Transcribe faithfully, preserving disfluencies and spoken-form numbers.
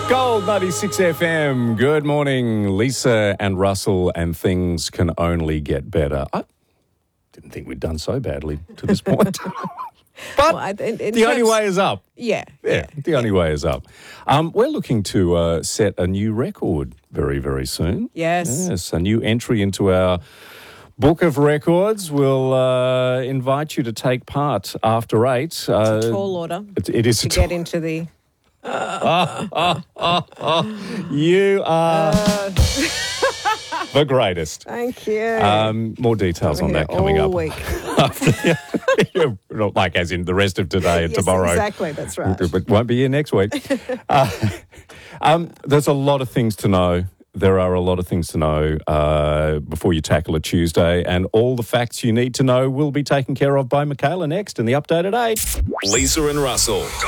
Gold ninety-six F M. Good morning, Lisa and Russell, and things can only get better. I didn't think we'd done so badly to this point. But Well, in- in the only terms- way is up. Yeah. Yeah, the only way is up. Um, we're looking to uh, set a new record very, very soon. Yes. Yes, a new entry into our book of records. We'll uh, invite you to take part after eight. Uh, It's a tall order it, it is to a tall. get into the... You are the greatest. Thank you. Um, more details on that coming all up. week. Not like as in the rest of today and Yes, tomorrow. exactly, that's right. But won't be here next week. uh, um, there's a lot of things to know. There are a lot of things to know uh, before you tackle a Tuesday, and all the facts you need to know will be taken care of by Michaela next in the Update at eight. Lisa and Russell.